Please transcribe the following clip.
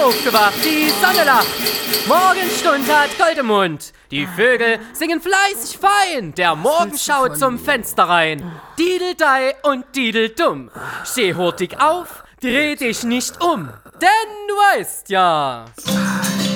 aufgewacht, die Sonne lacht. Morgenstund hat Goldemund. Die Vögel singen fleißig fein. Der Morgen schaut zum Fenster rein. Dideldei und Dideldumm. Steh hurtig auf, dreh dich nicht um. Denn du weißt ja...